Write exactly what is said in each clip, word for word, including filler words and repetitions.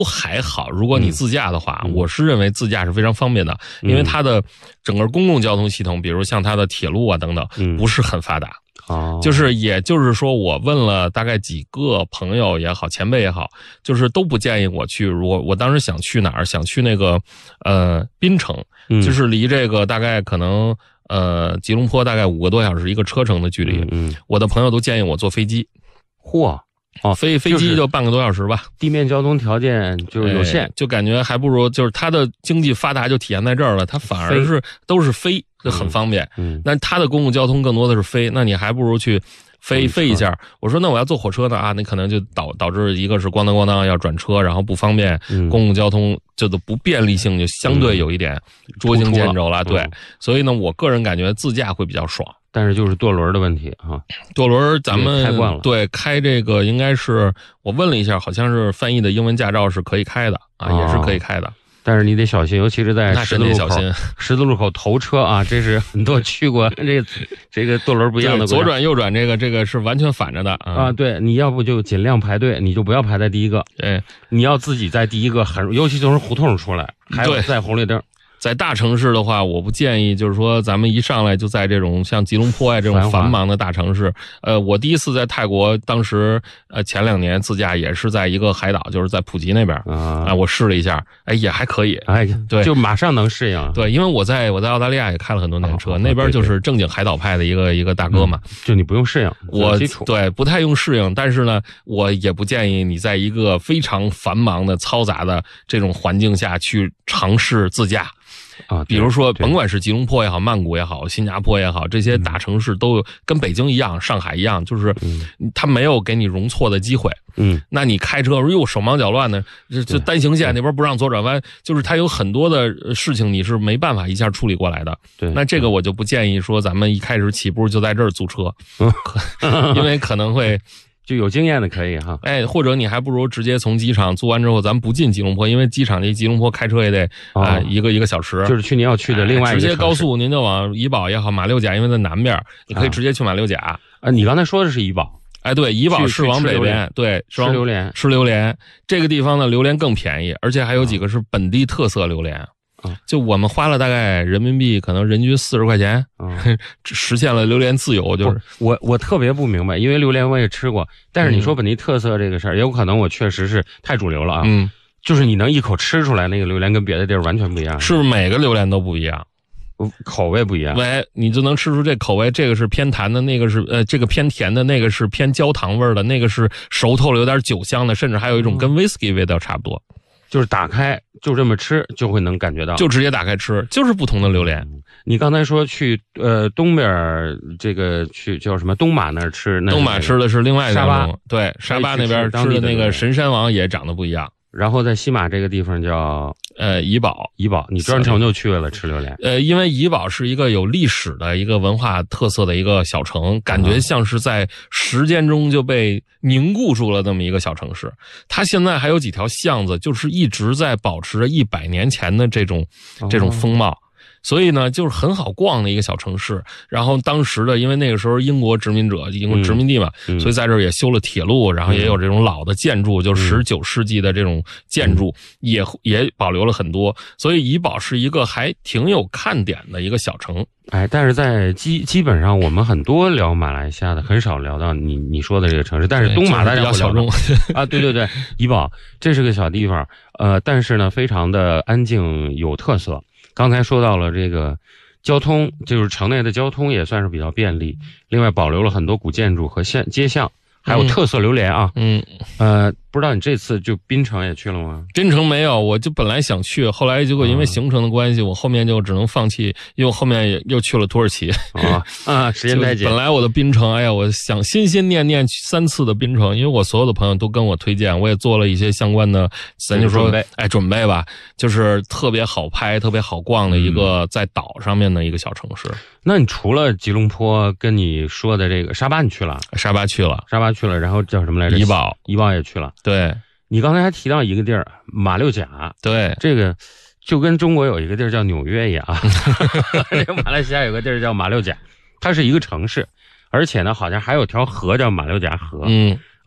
还好，如果你自驾的话，嗯、我是认为自驾是非常方便的，因为它的整个公共交通系统，比如像它的铁路啊等等，嗯、不是很发达。 哦， 就是也就是说，我问了大概几个朋友也好，前辈也好，就是都不建议我去。如果我当时想去哪儿，想去那个呃槟城，嗯、就是离这个大概可能呃吉隆坡大概五个多小时一个车程的距离。 嗯，嗯我的朋友都建议我坐飞机。 嚯！哦， 飞飞机就半个多小时吧， 地面交通条件就是有限， 哎、就感觉还不如就是它的经济发达就体现在这儿了，它反而是都是飞，就很方便。 嗯， 那它的公共交通更多的是飞，那你还不如去飞飞一下。我说那我要坐火车呢啊，那可能就导导致一个是咣当咣当要转车，然后不方便， 嗯、 公共交通就的不便利性就相对有一点捉襟见肘了。 嗯、 对、 嗯， 所以呢，我个人感觉自驾会比较爽。 但是就是舵轮的问题哈， 舵轮咱们开惯了， 对开这个应该是我问了一下，好像是翻译的英文驾照是可以开的啊， 哦、 也是可以开的。 但是你得小心，尤其是在十字路口，十字路口头车啊，这是很多去过这个这个舵轮不一样的。 左转右转这个这个是完全反着的啊。 啊，对，你要不就尽量排队，你就不要排在第一个。 对， 你要自己在第一个很，尤其从胡同出来，还有在红绿灯。 在大城市的话，我不建议，就是说咱们一上来就在这种像吉隆坡呀、啊、这种繁忙的大城市。呃，我第一次在泰国，当时呃前两年自驾也是在一个海岛，就是在普吉那边啊、呃，我试了一下，哎也还可以， 哎对， 就马上能适应。 对，因为我在我在澳大利亚也开了很多年车， 哦、 那边就是正经海岛派的一个一个大哥嘛， 嗯、就你不用适应， 我对不太用适应，但是呢，我也不建议你在一个非常繁忙的嘈杂的这种环境下去尝试自驾。 啊， 比如说，甭管是吉隆坡也好，曼谷也好，新加坡也好，这些大城市都有跟北京一样，上海一样，就是它没有给你容错的机会。 嗯， 那你开车又手忙脚乱的，这这单行线那边不让左转弯，就是它有很多的事情你是没办法一下处理过来的。 对， 那这个我就不建议说咱们一开始起步就在这儿租车，因为可能会。 就有经验的可以哈， 哎，或者你还不如直接从机场租完之后，咱们不进吉隆坡，因为机场离吉隆坡开车也得啊、呃、一个一个小时， 就是去你要去的另外一个、哎、 直接高速，您就往怡保也好，马六甲，因为在南边，你可以直接去马六甲。 啊，啊你刚才说的是怡保， 哎，对，怡保是往北边，对， 吃榴莲， 吃榴莲，这个地方的榴莲更便宜，而且还有几个是本地特色榴莲。 啊， 就我们花了大概人民币可能人均四十块钱， 啊， 实现了榴莲自由。就是我我特别不明白，因为榴莲我也吃过，但是你说本地特色这个事儿，也有可能我确实是太主流了啊。 嗯， 就是你能一口吃出来那个榴莲跟别的地儿完全不一样， 是不是每个榴莲都不一样？ 口味不一样， 喂，你就能吃出这口味，这个是偏弹的，那个是呃，这个偏甜的，那个是偏焦糖味的，那个是熟透了有点酒香的，甚至还有一种跟 whisky 味道差不多。 就是打开就这么吃就会能感觉到， 就直接打开吃，就是不同的榴莲。 嗯、你刚才说去呃东边这个去叫什么东马那儿吃，那东马吃的是另外一沙巴， 对，沙巴那边吃的那个神山王也长得不一样。 然后在西马这个地方叫呃怡保， 怡保，你专程就去了吃榴莲。 呃，因为怡保是一个有历史的一个文化特色的一个小城，感觉像是在时间中就被凝固住了那么一个小城市。它现在还有几条巷子，就是一直在保持着一百年前的这种这种风貌。所以呢，就是很好逛的一个小城市。然后当时的，因为那个时候英国殖民者、英国殖民地嘛， 嗯、 所以在这儿也修了铁路，然后也有这种老的建筑，就十九世纪的这种建筑，也也保留了很多。所以怡保是一个还挺有看点的一个小城。 哎，但是在基基本上我们很多聊马来西亚的，很少聊到你你说的这个城市。但是东马大家会聊到啊，对对对，怡保这是个小地方，呃，但是呢，非常的安静有特色。刚才说到了这个交通，就是城内的交通也算是比较便利，另外保留了很多古建筑和巷街巷，还有特色榴莲啊。 嗯， 呃，不知道你这次就槟城也去了吗？ 槟城没有，我就本来想去，后来结果因为行程的关系，嗯、我后面就只能放弃，因为我后面又去了土耳其。 啊啊，时间太紧。 本来我的槟城，哎呀，我想心心念念三次的槟城，因为我所有的朋友都跟我推荐，我也做了一些相关的，咱就说，哎，准备吧，就是特别好拍、特别好逛的一个在岛上面的一个小城市。 嗯、那你除了吉隆坡跟你说的这个沙巴，你去了？ 沙巴去了， 沙巴去了，然后叫什么来着？ 怡保， 怡保也去了。 对， 你刚才还提到一个地儿，马六甲。 对， 这个就跟中国有一个地儿叫纽约一样，这个马来西亚有个地儿叫马六甲，它是一个城市，而且呢，好像还有条河叫马六甲河。 嗯。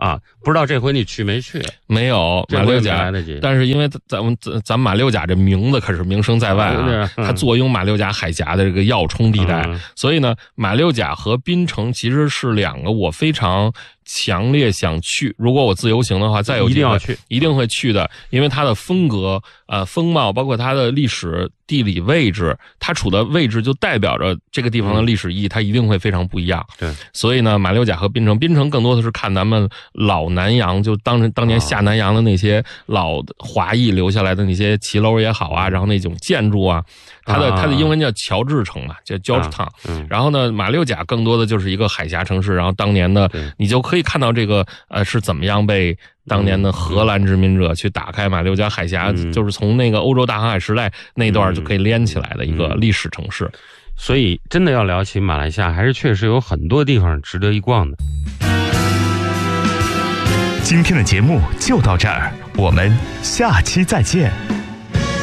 啊，不知道这回你去没去？ 没有，马六甲，但是因为咱们咱咱马六甲这名字可是名声在外啊，它坐拥马六甲海峡的这个要冲地带，嗯、所以呢，马六甲和槟城其实是两个我非常强烈想去，如果我自由行的话，再有机会一定要去， 一定会去的，因为它的风格、呃风貌，包括它的历史地理位置，它处的位置就代表着这个地方的历史意义，它一定会非常不一样。 对， 所以呢，马六甲和槟城，槟城更多的是看咱们老南洋，就当当年下南洋的那些老华裔留下来的那些骑楼也好啊，然后那种建筑啊，它的它的英文叫乔治城嘛，叫 Georgetown。 嗯， 然后呢，马六甲更多的就是一个海峡城市，然后当年的你就可以看到这个呃是怎么样被当年的荷兰殖民者去打开马六甲海峡， 嗯、 就是从那个欧洲大航海时代那段就可以连起来的一个历史城市。 所以真的要聊起马来西亚，还是确实有很多地方值得一逛的。 今天的节目就到这儿，我们下期再见。